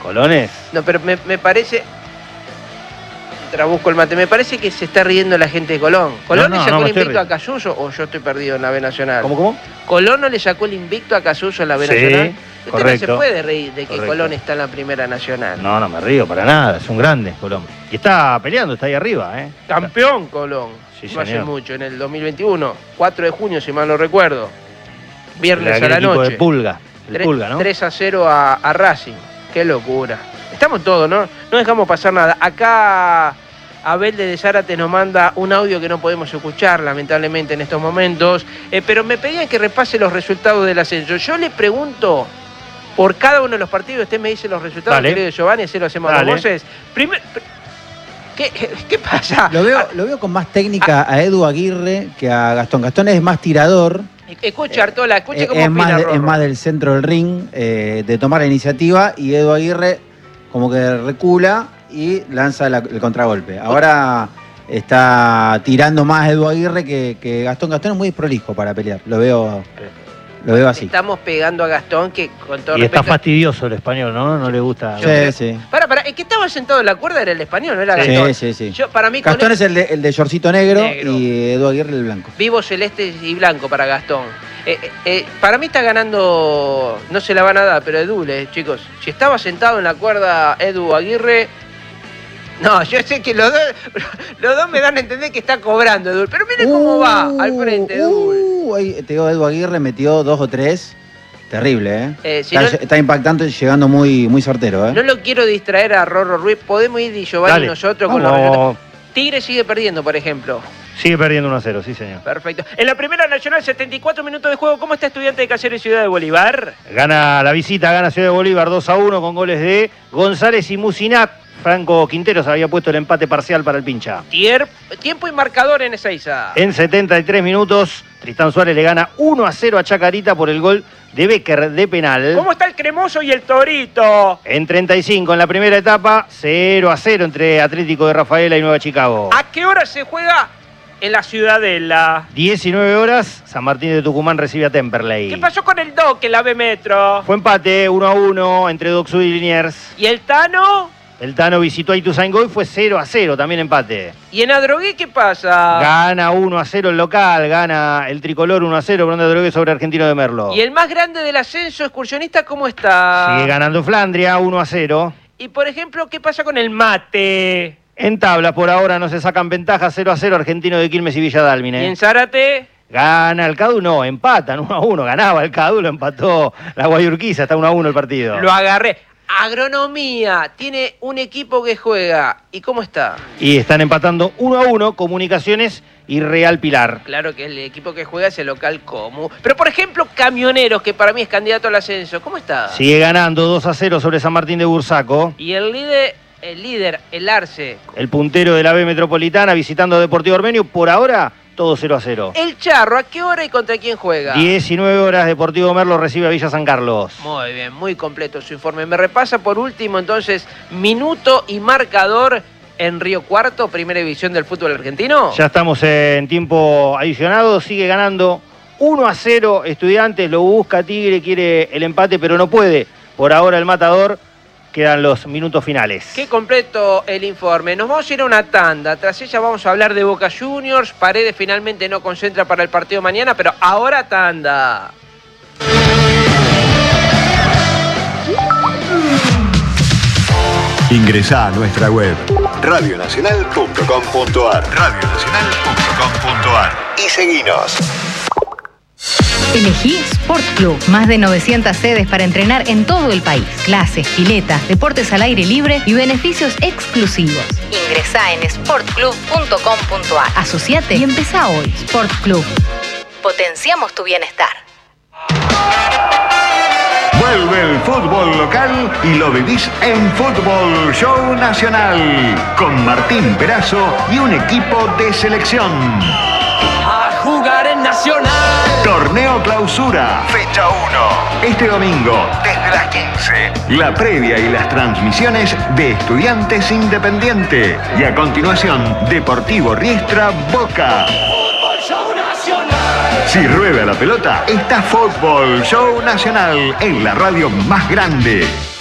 Colón es... No, pero me parece... Busco el mate. Me parece que se está riendo la gente de Colón. ¿Colón le sacó el invicto a Cayuso o yo estoy perdido en la B Nacional? ¿Cómo? ¿Colón no le sacó el invicto a Cayuso en la B Nacional? Usted correcto. no se puede reír de que Colón está en la Primera Nacional. No me río para nada. Es un grande Colón. Y está peleando, está ahí arriba, ¿eh? Campeón Colón. Sí, no hace mucho, en el 2021. 4 de junio, si mal no recuerdo. Viernes a la noche. De Pulga. El Pulga, ¿no? 3-0 a Racing. Qué locura. Estamos todos, ¿no? No dejamos pasar nada. Acá Abel de Zárate nos manda un audio que no podemos escuchar, lamentablemente, en estos momentos. Pero me pedían que repase los resultados del ascenso. Yo le pregunto por cada uno de los partidos. Usted me dice los resultados, querido Giovanni, así lo hacemos dos voces. ¿Qué pasa? Lo veo con más técnica a Edu Aguirre que a Gastón. Gastón es más tirador. Escucha, Artola, escuche cómo opina es más del centro del ring, de tomar la iniciativa, y Edu Aguirre como que recula y lanza el contragolpe. Ahora está tirando más Edu Aguirre que Gastón. Gastón es muy desprolijo para pelear, lo veo así. Estamos pegando a Gastón, que con todo y respeto... está fastidioso el español, ¿no? No le gusta. Sí. Para, el que estaba sentado en la cuerda era el español, ¿no era Gastón? Sí. Para mí Gastón es el de shortcito negro y Edu Aguirre el blanco. Vivo celeste y blanco para Gastón. Para mí está ganando, no se la van a dar, pero Edu, chicos. Si estaba sentado en la cuerda Edu Aguirre... No, yo sé que los dos me dan a entender que está cobrando Edu. Pero mire cómo va al frente Edu. Te digo, Edu Aguirre metió 2 o 3. Terrible, ¿eh? Está impactante y llegando muy certero, ¿eh? No lo quiero distraer a Rorro Ruiz. Podemos ir, Giovanni, nosotros con los resultados. Tigre sigue perdiendo, por ejemplo. Sigue perdiendo 1-0, sí, señor. Perfecto. En la Primera Nacional, 74 minutos de juego. ¿Cómo está Estudiante de Caseros y Ciudad de Bolívar? Gana la visita, gana Ciudad de Bolívar 2-1 con goles de González y Musinat. Franco Quinteros había puesto el empate parcial para el pincha. Tiempo y marcador en Ezeiza. En 73 minutos, Tristán Suárez le gana 1-0 a Chacarita por el gol de Becker de penal. ¿Cómo está el Cremoso y el Torito? En 35, en la primera etapa, 0-0 entre Atlético de Rafaela y Nueva Chicago. ¿A qué hora se juega en la Ciudadela? 19 horas, San Martín de Tucumán recibe a Temperley. ¿Qué pasó con el Doc en la B Metro? Fue empate 1-1 entre Doc Sud y Liniers. ¿Y el Tano? El Tano visitó a Ituzaingó y fue 0-0, también empate. ¿Y en Adrogué qué pasa? Gana 1-0 el local, gana el tricolor 1-0, Brón de Adrogué sobre Argentino de Merlo. ¿Y el más grande del ascenso excursionista cómo está? Sigue ganando Flandria 1-0. ¿Y por ejemplo qué pasa con el Mate? En tabla por ahora no se sacan ventajas, 0-0 Argentino de Quilmes y Villa Dálmine. ¿Y en Zárate? Gana el Cadu, no, empatan 1-1, ganaba el Cadu, lo empató la Guayurquiza, está 1-1 el partido. Lo agarré. Agronomía, tiene un equipo que juega. ¿Y cómo está? Y están empatando 1-1 Comunicaciones y Real Pilar. Claro que el equipo que juega es el local Comu. Pero por ejemplo, Camioneros, que para mí es candidato al ascenso, ¿cómo está? Sigue ganando 2-0 sobre San Martín de Bursaco. Y el líder, el Arce. El puntero de la B Metropolitana visitando a Deportivo Ormenio, por ahora todo 0-0. El Charro, ¿a qué hora y contra quién juega? 19 horas, Deportivo Merlo recibe a Villa San Carlos. Muy bien, muy completo su informe. Me repasa por último entonces minuto y marcador en Río Cuarto, primera división del fútbol argentino. Ya estamos en tiempo adicionado, sigue ganando 1-0 Estudiantes, lo busca Tigre, quiere el empate pero no puede. Por ahora el Matador. Quedan los minutos finales. Qué completo el informe. Nos vamos a ir a una tanda. Tras ella vamos a hablar de Boca Juniors. Paredes finalmente no concentra para el partido mañana, pero ahora tanda. Ingresá a nuestra web radionacional.com.ar y seguinos. Elegí Sport Club. Más de 900 sedes para entrenar en todo el país. Clases, piletas, deportes al aire libre y beneficios exclusivos. Ingresá en sportclub.com.ar. Asociate y empezá hoy. Sport Club. Potenciamos tu bienestar. Vuelve el fútbol local y lo vivís en Fútbol Show Nacional. Con Martín Perazo y un equipo de selección. A jugar en Nacional. Torneo Clausura, fecha 1. Este domingo, desde las 15. La previa y las transmisiones de Estudiantes Independiente. Y a continuación, Deportivo Riestra Boca. Fútbol Show Nacional. Si rueda la pelota, está Fútbol Show Nacional en la radio más grande.